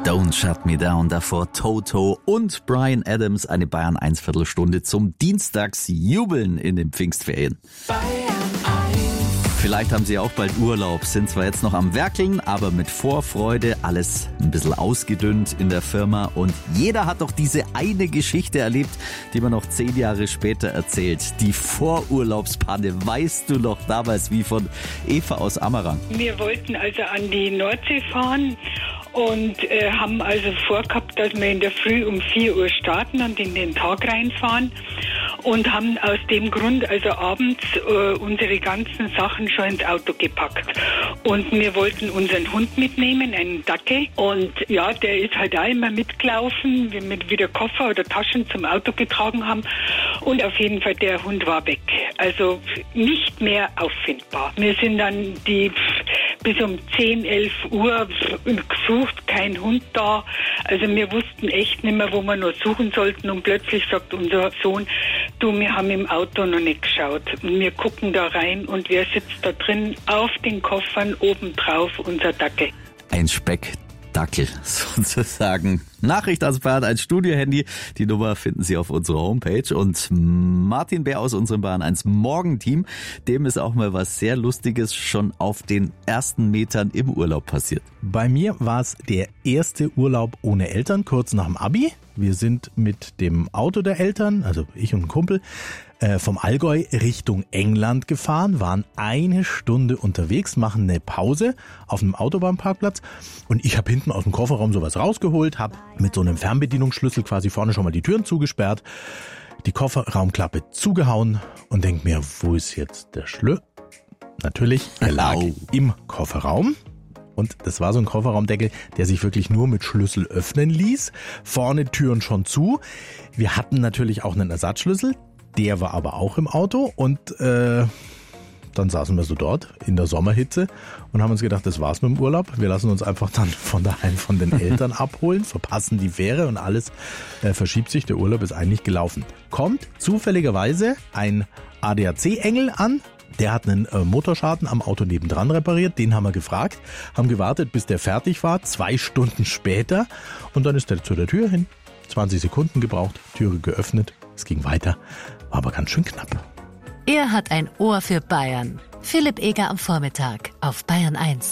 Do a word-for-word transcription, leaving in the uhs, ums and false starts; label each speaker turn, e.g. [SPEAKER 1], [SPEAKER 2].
[SPEAKER 1] Don't Shut Me Down, davor Toto und Bryan Adams, eine Bayern eins Viertelstunde zum Dienstagsjubeln in den Pfingstferien. Vielleicht haben Sie auch bald Urlaub, sind zwar jetzt noch am Werkeln, aber mit Vorfreude, alles ein bisschen ausgedünnt in der Firma und jeder hat doch diese eine Geschichte erlebt, die man noch zehn Jahre später erzählt. Die Vorurlaubspanne, weißt du noch damals wie von Eva aus Ammerang?
[SPEAKER 2] Wir wollten also an die Nordsee fahren und äh, haben also vorgehabt, dass wir in der Früh um vier Uhr starten und in den Tag reinfahren und haben aus dem Grund also abends äh, unsere ganzen Sachen schon ins Auto gepackt. Und wir wollten unseren Hund mitnehmen, einen Dackel. Und ja, der ist halt auch immer mitgelaufen, wenn wir wieder Koffer oder Taschen zum Auto getragen haben. Und auf jeden Fall, der Hund war weg. Also nicht mehr auffindbar. Wir sind dann die bis um zehn, elf Uhr gesucht, kein Hund da. Also wir wussten echt nicht mehr, wo wir noch suchen sollten. Und plötzlich sagt unser Sohn, du, wir haben im Auto noch nicht geschaut. Und wir gucken da rein und wer sitzt da drin? Auf den Koffern obendrauf unser Dackel.
[SPEAKER 1] Ein Speckdackel sozusagen. Nachricht aus Bayern eins Studiohandy. Die Nummer finden Sie auf unserer Homepage. Und Martin Bär aus unserem Bayern eins Morgenteam, dem ist auch mal was sehr Lustiges schon auf den ersten Metern im Urlaub passiert.
[SPEAKER 3] Bei mir war es der erste Urlaub ohne Eltern, kurz nach dem Abi. Wir sind mit dem Auto der Eltern, also ich und ein Kumpel, äh, vom Allgäu Richtung England gefahren, waren eine Stunde unterwegs, machen eine Pause auf einem Autobahnparkplatz und ich habe hinten aus dem Kofferraum sowas rausgeholt, habe mit so einem Fernbedienungsschlüssel quasi vorne schon mal die Türen zugesperrt, die Kofferraumklappe zugehauen und denk mir, wo ist jetzt der Schlüssel? Natürlich, er lag
[SPEAKER 1] Au.
[SPEAKER 3] im Kofferraum. Und das war so ein Kofferraumdeckel, der sich wirklich nur mit Schlüssel öffnen ließ. Vorne Türen schon zu. Wir hatten natürlich auch einen Ersatzschlüssel. Der war aber auch im Auto. Und äh, dann saßen wir so dort in der Sommerhitze und haben uns gedacht, das war's mit dem Urlaub. Wir lassen uns einfach dann von daheim von den Eltern abholen, verpassen die Fähre und alles äh, verschiebt sich. Der Urlaub ist eigentlich gelaufen. Kommt zufälligerweise ein A D A C-Engel an. Der hat einen äh, Motorschaden am Auto nebendran repariert, den haben wir gefragt, haben gewartet, bis der fertig war, zwei Stunden später und dann ist er zu der Tür hin, zwanzig Sekunden gebraucht, Türe geöffnet, es ging weiter, war aber ganz schön knapp.
[SPEAKER 4] Er hat ein Ohr für Bayern. Philipp Eger am Vormittag auf Bayern eins.